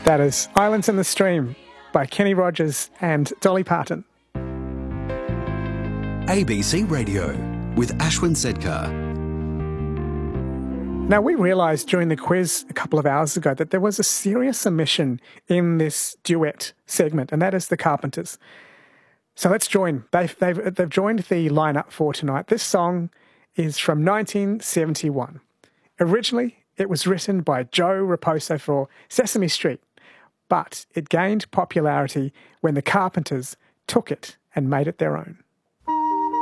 That is Islands in the Stream by Kenny Rogers and Dolly Parton. ABC Radio with Ashwin Sedkar. Now, we realised during the quiz a couple of hours ago that there was a serious omission in this duet segment, and that is the Carpenters. So let's join. They've joined the lineup for tonight. This song is from 1971. Originally, it was written by Joe Raposo for Sesame Street, but it gained popularity when the Carpenters took it and made it their own.